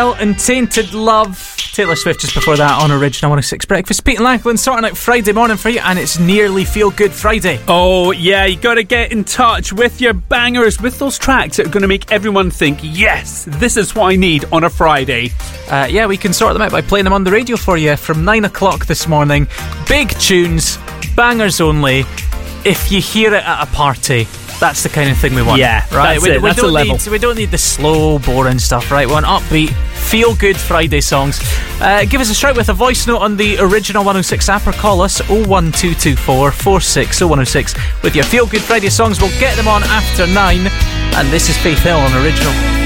And Tainted Love. Taylor Swift just before that on Original 106 Breakfast. Pete and Lachlan sorting out Friday morning for you, and it's nearly Feel Good Friday. Oh yeah, you got to get in touch with your bangers, with those tracks that are going to make everyone think, yes, this is what I need on a Friday. Yeah, we can sort them out by playing them on the radio for you from 9 o'clock this morning. Big tunes, bangers only. If you hear it at a party, that's the kind of thing we want. Yeah, right. That's the level. We don't need the slow, boring stuff, right? We want upbeat, feel-good Friday songs. Give us a shout with a voice note on the Original 106 app, or call us 01224 460 106 with your feel-good Friday songs. We'll get them on after 9. And this is Faith Hill on Original.